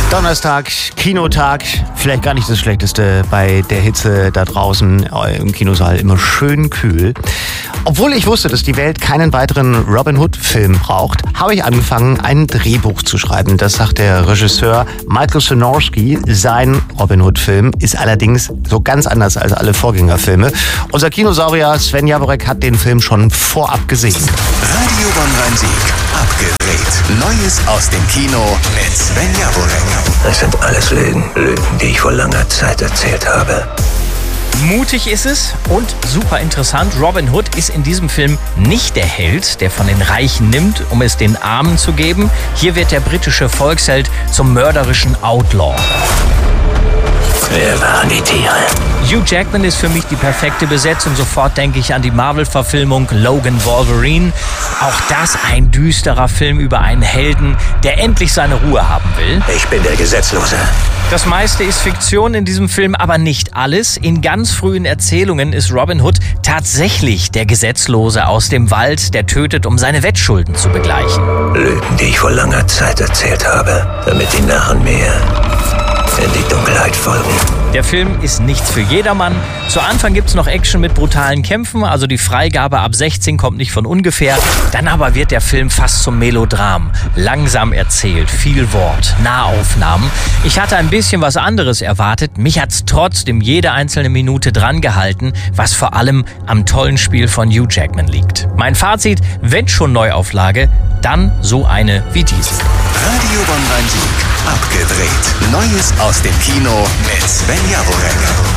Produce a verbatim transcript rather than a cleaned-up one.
Donnerstag, Kinotag, vielleicht gar nicht das Schlechteste bei der Hitze da draußen im Kinosaal, immer schön kühl. Obwohl ich wusste, dass die Welt keinen weiteren Robin Hood-Film braucht, habe ich angefangen, ein Drehbuch zu schreiben. Das sagt der Regisseur Michael Sonorski. Sein Robin Hood-Film ist allerdings so ganz anders als alle Vorgängerfilme. Unser Kinosaurier Sven Javonek hat den Film schon vorab gesehen. Radio Bonn-Rhein-Sieg, abgedreht. Neues aus dem Kino mit Sven Javonek. Das sind alles Lügen. Lügen, die ich vor langer Zeit erzählt habe. Mutig ist es und super interessant. Robin Hood ist in diesem Film nicht der Held, der von den Reichen nimmt, um es den Armen zu geben. Hier wird der britische Volksheld zum mörderischen Outlaw. Wer waren die Tiere? Hugh Jackman ist für mich die perfekte Besetzung. Sofort denke ich an die Marvel-Verfilmung Logan Wolverine. Auch das ein düsterer Film über einen Helden, der endlich seine Ruhe haben will. Ich bin der Gesetzlose. Das meiste ist Fiktion in diesem Film, aber nicht alles. In ganz frühen Erzählungen ist Robin Hood tatsächlich der Gesetzlose aus dem Wald, der tötet, um seine Wettschulden zu begleichen. Lügen, die ich vor langer Zeit erzählt habe, damit die Narren mir in die Dunkelheit folgen. Der Film ist nichts für jedermann. Zu Anfang gibt's noch Action mit brutalen Kämpfen, also die Freigabe ab sechzehn kommt nicht von ungefähr. Dann aber wird der Film fast zum Melodram. Langsam erzählt, viel Wort, Nahaufnahmen. Ich hatte ein bisschen was anderes erwartet. Mich hat's trotzdem jede einzelne Minute dran gehalten, was vor allem am tollen Spiel von Hugh Jackman liegt. Mein Fazit, wenn schon Neuauflage, dann so eine wie diese. Radio Bonn-Rhein-Sieg, abgedreht. Neues aus dem Kino mit Sven Javonek.